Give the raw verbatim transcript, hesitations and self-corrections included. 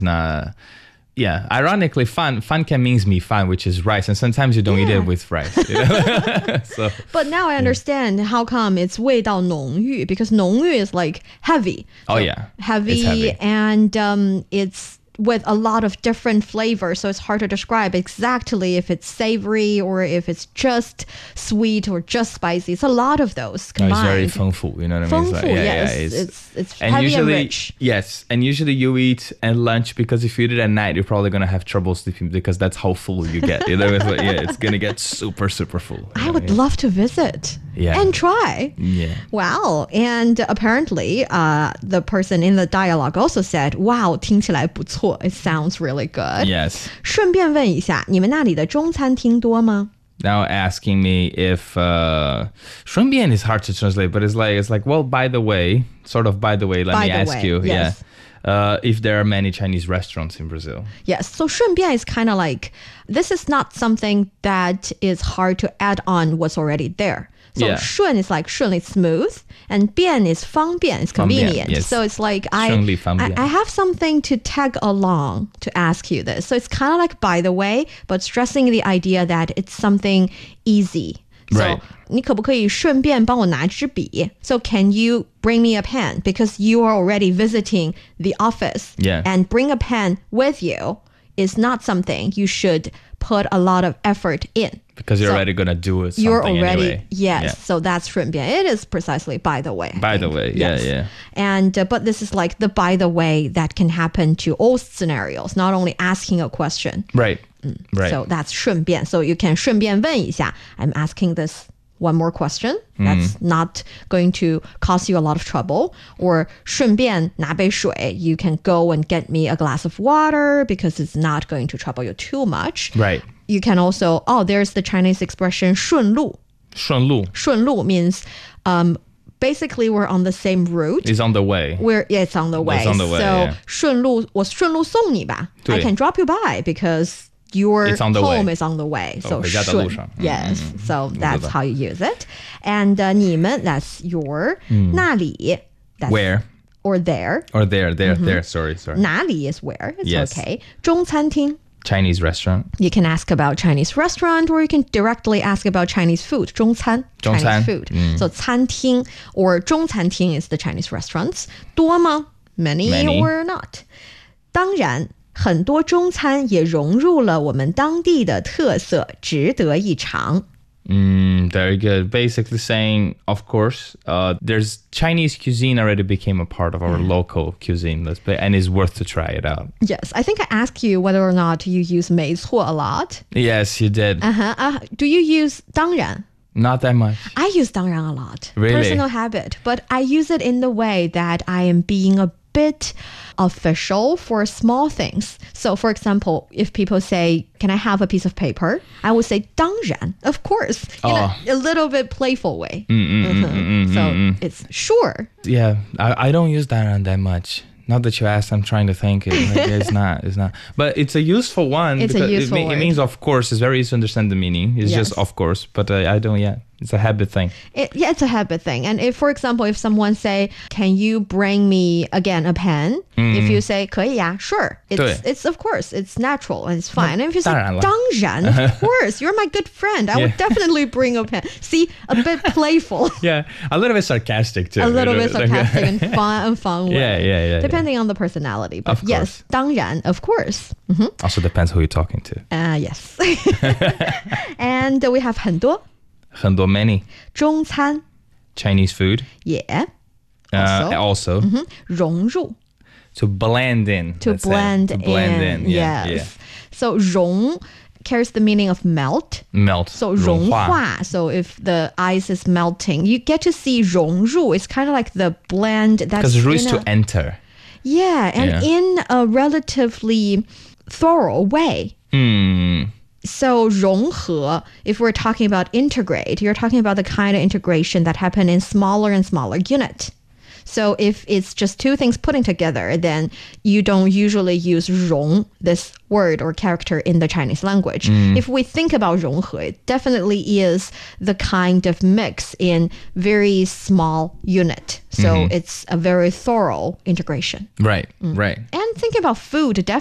那 Yeah, ironically, fan fan can means me fan, which is rice, and sometimes you don't yeah. eat it with rice. You know? so, but now I understand yeah. how come it's 味道浓郁 because 浓郁 is like heavy. Oh so yeah, heavy, heavy. and um, it's with a lot of different flavors, so it's hard to describe exactly if it's savory or if it's just sweet or just spicy. It's a lot of those combined. No, it's very 丰富, you know what I mean? It's like, yeah, yes, yeah, it's, it's, it's and heavy usually, and rich. Yes, and usually you eat at lunch because if you eat it at night, you're probably going to have trouble sleeping because that's how full you get. You know, it's like, yeah, it's going to get super, super full. I know? would yeah. love to visit yeah. and try. Yeah. Wow. And apparently, uh, the person in the dialogue also said, wow, 听起来不错. It sounds really good. Yes. 顺便问一下，你们那里的中餐厅多吗？ Now asking me if uh 顺便 is hard to translate, but it's like it's like well, by the way, sort of by the way, let by me ask way, you, yes. yeah, uh, if there are many Chinese restaurants in Brazil. Yes, so 顺便 is kind of like this is not something that is hard to add on what's already there. So yeah. 顺 is like 顺, it's smooth, and 便 is 方便, it's convenient. 方便, yes. So it's like I, I I have something to tag along to ask you this. So it's kind of like by the way, but stressing the idea that it's something easy. So right. 你可不可以顺便帮我拿支笔? So can you bring me a pen? Because you are already visiting the office. Yeah. And bring a pen with you is not something you should put a lot of effort in. Because you're so already going to do it. You're already, anyway. yes. Yeah. So that's 顺便. It is precisely by the way. By the way, yeah, yes. yeah. And, uh, but this is like the by the way that can happen to all scenarios, not only asking a question. Right, right. So that's 顺便. So you can 顺便问一下. I'm asking this one more question. That's mm. not going to cause you a lot of trouble. Or 顺便拿杯水. You can go and get me a glass of water because it's not going to trouble you too much. Right. You can also, oh, there's the Chinese expression 顺路. 顺路. 顺路 means um, basically we're on the same route. It's on the way. We're, yeah, it's on the way. It's on the way, so yeah. 顺路, 我顺路送你吧. I can drop you by because your home way. is on the way. So 回家的路上. Yes. Mm-hmm. So that's how you use it. And uh, 你们, that's your. 那里, that's where? Or there. Or there, there, mm-hmm. there. Sorry, sorry. 哪里 is where. It's yes. okay. 中餐厅. Chinese restaurant. You can ask about Chinese restaurant or you can directly ask about Chinese food. 中餐, Chinese 中餐. food. Mm. So 餐厅 or 中餐厅 is the Chinese restaurants. 多吗? Many, Many or not. 当然很多中餐也融入了我们当地的特色，值得一尝。 Mm, very good. Basically saying, of course, uh, there's Chinese cuisine already became a part of our mm. local cuisine, let's play, and it's worth to try it out. Yes, I think I asked you whether or not you use 没错 a lot. Yes, you did. Uh-huh. Uh, do you use 当然? Not that much. I use 当然 a lot. Really? Personal habit. But I use it in the way that I am being a bit official for small things. So for example, if people say, can I have a piece of paper? I would say 当然, of course, in oh. a, a little bit playful way. Mm, mm, mm-hmm. mm, mm, so mm, mm. it's sure. Yeah, I, I don't use that that much. Not that you asked, I'm trying to think. It, like, it's not, it's not. But it's a useful one. It's a useful it, word. It means, of course. It's very easy to understand the meaning. It's yes. just, of course. But uh, I don't yet. It's a habit thing. It, yeah, it's a habit thing. And if, for example, if someone say, can you bring me, again, a pen? Mm. If you say, 可以呀, sure. It's, it's, of course, it's natural and it's fine. And if you say, 当然, of course, you're my good friend. I yeah. would definitely bring a pen. See, a bit playful. Yeah, a little bit sarcastic too. A little bit sarcastic and fun, and fun way. Yeah, yeah, yeah. Depending yeah. on the personality. But of yes, 当然, of course. Mm-hmm. Also depends who you're talking to. Uh, yes. And uh, we have 很多. 很多 many. 中餐. Chinese food. Yeah. Also. Uh, also. Mm-hmm. 融入. To blend in. To blend it. To blend in. in. Yeah, yes. Yeah. So 融 carries the meaning of melt. Melt. So 融化. So if the ice is melting, you get to see 融入. It's kind of like the blend. That's because 入 is to enter. Yeah, and yeah. in a relatively thorough way. Mm. So 融合, if we're talking about integrate, you're talking about the kind of integration that happen in smaller and smaller unit. So if it's just two things putting together, then you don't usually use 融, this word or character in the Chinese language. Mm. If we think about 融合, it definitely is the kind of mix in very small unit. So mm-hmm. it's a very thorough integration. Right, mm. right. And thinking about food, definitely